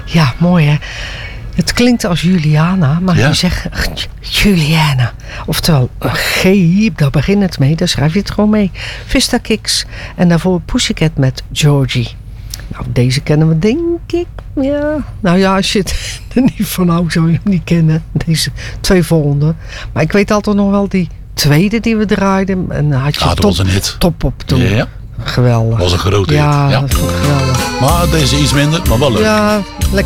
Ja, mooi hè. Het klinkt als Juliana, maar je zegt Juliana. Oftewel, G, daar begint het mee, daar schrijf je het gewoon mee. Vista Kicks en daarvoor Pussycat met Georgie. Nou, deze kennen we denk ik. Ja. Nou ja, als je het er niet van houdt, zou je hem niet kennen. Deze 2 volgende. Maar ik weet altijd nog wel die tweede die we draaiden. En dan had je dat was een hit. Top op toen. Ja. Geweldig. Was een grote hit. Ja, dat vond ik geweldig. Maar deze iets minder, maar wel leuk. Ja, lekker.